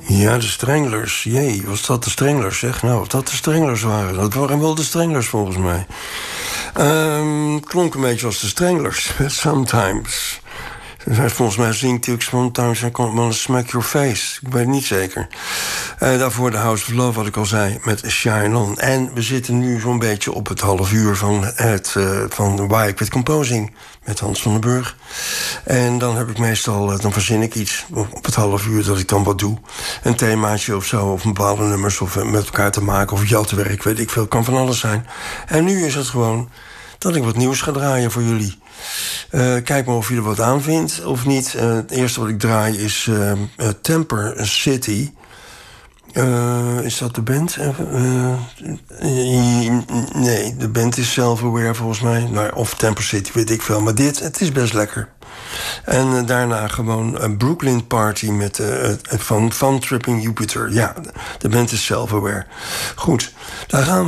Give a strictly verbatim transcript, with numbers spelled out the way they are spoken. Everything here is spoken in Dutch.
Ja, de Stranglers. Jee, was dat de Stranglers, zeg? Nou, of dat de Stranglers waren. Dat waren wel de Stranglers, volgens mij. Um, klonk een beetje als de Stranglers. Sometimes. Volgens mij zingt hij ook Sometimes I Wanna Smack Your Face. Ik weet het niet zeker. Uh, daarvoor de House of Love, wat ik al zei, met Shine On. En we zitten nu zo'n beetje op het half uur van, het, uh, van Why I Quit Composing met Hans van den Burg. En dan heb ik meestal, uh, dan verzin ik iets op het half uur dat ik dan wat doe. Een themaatje of zo, of bepaalde nummers, of uh, met elkaar te maken, of jatwerk, weet ik veel. Kan van alles zijn. En nu is het gewoon dat ik wat nieuws ga draaien voor jullie. Uh, kijk maar of je er wat aan vindt of niet. Uh, het eerste wat ik draai is uh, uh, Temper City. Uh, is dat de band? Uh, uh, nee, de band is Self-Aware volgens mij. Nou, of Temper City, weet ik veel. Maar dit, het is best lekker. En uh, daarna gewoon een Brooklyn Party met, uh, van, van Tripping Jupiter. Ja, de band is Self-Aware. Goed, daar gaan we.